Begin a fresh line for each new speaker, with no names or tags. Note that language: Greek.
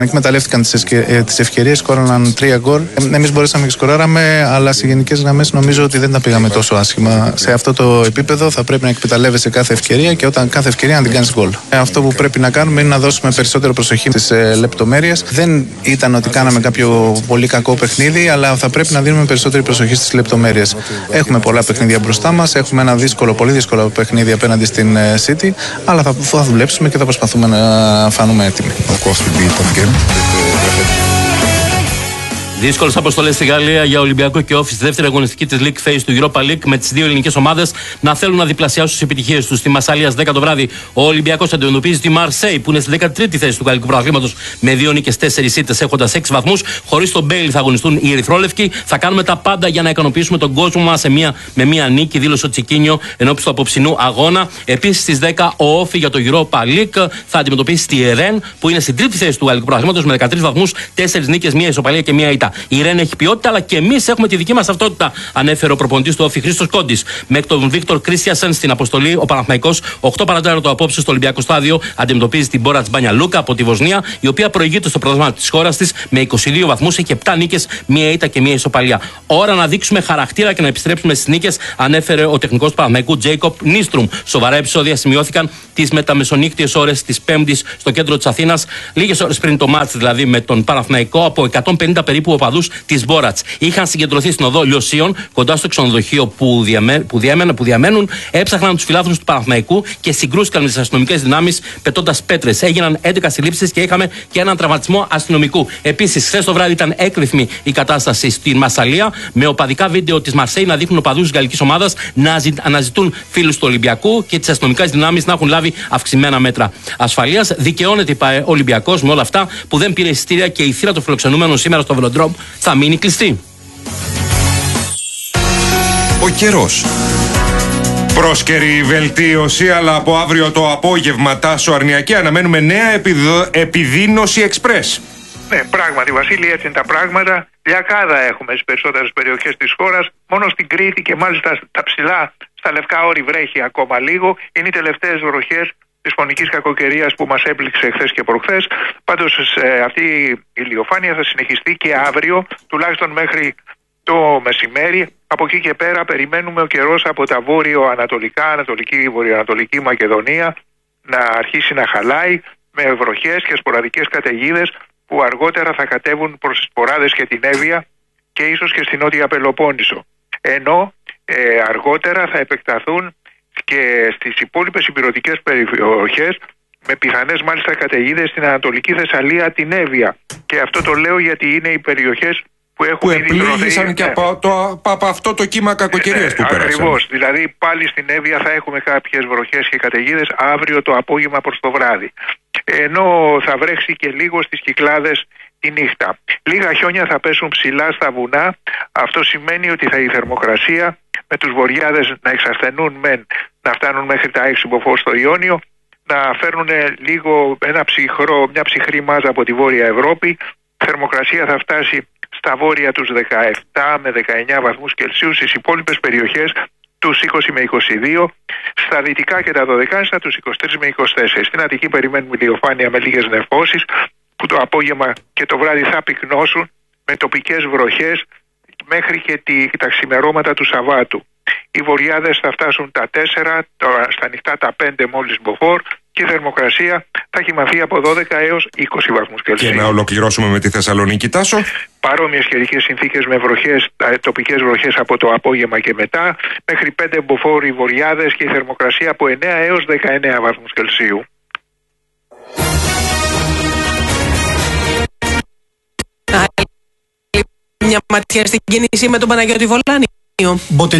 Εκμεταλλεύτηκαν τις ευκαιρίες, σκόραναν 3 γκολ. Εμείς μπορέσαμε και σκοράραμε, αλλά σε γενικές γραμμές νομίζω ότι δεν τα πήγαμε τόσο άσχημα. Σε αυτό το επίπεδο θα πρέπει να εκμεταλλεύεσαι κάθε ευκαιρία και όταν κάθε ευκαιρία να την κάνεις γκολ. Αυτό που πρέπει να κάνουμε είναι να δώσουμε περισσότερο προσοχή στις λεπτομέρειες. Δεν ήταν ότι κάναμε κάποιο πολύ κακό παιχνίδι, αλλά θα πρέπει να δίνουμε περισσότερη προσοχή στις λεπτομέρειες. Έχουμε πολλά παιχνίδια μπροστά μας, έχουμε ένα πολύ δύσκολο παιχνίδι απέναντι στην City, αλλά θα δουλέψουμε και θα προσπαθούμε να φανούμε έτοιμοι.
Δύσκολες αποστολές στη Γαλλία για Ολυμπιακό και Όφη στη δεύτερη αγωνιστική της League Phase του Europa League, με τις δύο ελληνικές ομάδες να θέλουν να διπλασιάσουν τις επιτυχίες τους. Στη Μασσαλία στις 10 το βράδυ ο Ολυμπιακός αντιμετωπίζει τη Μαρσέη, που είναι στη 13η θέση του Γαλλικού Πρωταθλήματος με 2 νίκες, 4 ήττες, έχοντας 6 βαθμούς. Χωρίς τον Μπέιλι θα αγωνιστούν οι Ερυθρόλευκοι. Θα κάνουμε τα πάντα για να ικανοποιήσουμε τον κόσμο μας με μία νίκη, δήλωσε ο Τσικίνιο ενώπιση του απόψινού αγώνα. Επίσης στις 10 ο Όφη για το Europa League θα αντιμετωπίσει τη Ρεν, που είναι στην 3η θέση του Γαλλικού Πρωταθλήματος με 13 βαθμούς, 4 νίκες, 1 ισοπαλία και 1 ήττα. Η Ρεν έχει ποιότητα, αλλά και εμείς έχουμε τη δική μας ταυτότητα, ανέφερε ο προπονητής του Όφη Χρήστος Κόντης. Με τον Βίκτορ Κρίστιανσεν στην αποστολή, ο Παναθηναϊκός 8 παρατέταρτο απόψε στο Ολυμπιακό Στάδιο αντιμετωπίζει την Μπόρατς Μπάνια Λούκα από τη Βοσνία, η οποία προηγείται στο πρωτάθλημα της χώρας της με 22 βαθμούς, έχει 7 νίκες, 1 ήττα και 1 ισοπαλία. Ώρα να δείξουμε χαρακτήρα και να επιστρέψουμε στις νίκες, ανέφερε ο τεχνικός του Παναθηναϊκού Τζέικοπ Νίστρουμ. Σοβαρά επεισόδια σημειώθηκαν τις μεταμεσονύκτιες ώρες της Πέμπτης στο κέντρο της Αθήνας, λίγες ώρες πριν το μάτς δηλαδή με τον Παναθηναϊκό, από 150 περίπου οπαδούς της Μπόρατς. Είχαν συγκεντρωθεί στην οδό Λιωσίων, κοντά στο ξενοδοχείο που διαμένουν, έψαχναν τους φιλάθλους του Παναθηναϊκού και συγκρούστηκαν με τις αστυνομικές δυνάμεις πετώντας πέτρες. Έγιναν 11 συλλήψεις και είχαμε και έναν τραυματισμό αστυνομικού. Επίσης, χθες το βράδυ ήταν έκρηθμη η κατάσταση στην Μασσαλία, με οπαδικά βίντεο της Μαρσέη να δείχνουν οπαδούς της γαλλικής ομάδας να αναζητούν φίλους του Ολυμπιακού και τις αστυνομικές δυνάμεις να έχουν λάβει αυξημένα μέτρα ασφαλείας. Δικαιώνεται ο Ολυμπιακός με όλα αυτά που δεν πήρε εισιτήρια και η θύρα του φιλοξενούμενου σήμερα στο Βελοντρόμ θα μείνει κλειστή.
Ο καιρός. Πρόσκαιρη βελτίωση, αλλά από αύριο το απόγευμα Τάσο Αρνιακή αναμένουμε νέα επιδείνωση εξπρές.
Ναι, πράγματι, Βασίλη, έτσι είναι τα πράγματα. Λιακάδα έχουμε στις περισσότερες περιοχές της χώρας. Μόνο στην Κρήτη και μάλιστα τα ψηλά, στα Λευκά Όρη βρέχει ακόμα λίγο. Είναι οι τελευταίες βροχές της φωνικής κακοκαιρίας που μας έπληξε χθες και προχθές. Πάντως αυτή η ηλιοφάνεια θα συνεχιστεί και αύριο, τουλάχιστον μέχρι το μεσημέρι. Από εκεί και πέρα περιμένουμε ο καιρός από τα βόρειο-ανατολικά, βορειοανατολική Μακεδονία να αρχίσει να χαλάει με βροχές και σποραδικές καταιγίδες που αργότερα θα κατέβουν προς τις Ποράδες και την Εύβοια και ίσως και στην Νότια Πελοπόννησο. Ενώ αργότερα θα επεκταθούν και στις υπόλοιπες ηπειρωτικές περιοχές, με πιθανές μάλιστα καταιγίδες στην Ανατολική Θεσσαλία, την Εύβοια. Και αυτό το λέω γιατί είναι οι περιοχές που
επλήγησαν και από αυτό το κύμα κακοκαιρίας που πέρασαν.
Ακριβώς. Δηλαδή πάλι στην Εύβοια θα έχουμε κάποιες βροχές και καταιγίδες αύριο το απόγευμα προς το βράδυ. Ενώ θα βρέξει και λίγο στις Κυκλάδες τη νύχτα. Λίγα χιόνια θα πέσουν ψηλά στα βουνά. Αυτό σημαίνει ότι η θερμοκρασία με τους βορειάδες να εξασθενούν να φτάνουν μέχρι τα 6 μποφόρ στο Ιόνιο, να φέρνουν λίγο μια ψυχρή μάζα από τη Βόρεια Ευρώπη. Η θερμοκρασία θα φτάσει στα βόρεια τους 17 με 19 βαθμούς Κελσίου, στις υπόλοιπες περιοχές τους 20 με 22, στα δυτικά και τα δωδεκάνησα τους 23 με 24. Στην Αττική περιμένουμε ηλιοφάνεια με λίγες νεφώσεις που το απόγευμα και το βράδυ θα πυκνώσουν με τοπικές βροχές μέχρι και τα ξημερώματα του Σαββάτου. Οι βορειάδες θα φτάσουν τα 4, στα νυχτά τα 5 μόλις μποφόρ και η θερμοκρασία θα χυμαθεί από 12 έως 20 βαθμούς Κελσίου.
Και να ολοκληρώσουμε με τη Θεσσαλονίκη, Τάσο.
Παρόμοιες καιρικές συνθήκες με βροχές, τοπικές βροχές από το απόγευμα και μετά, μέχρι 5 μποφόρ οι βορειάδες και η θερμοκρασία από 9 έως 19 βαθμούς Κελσίου.
Μια ματιά στην κίνηση με τον Παναγιώτη Βολάνη.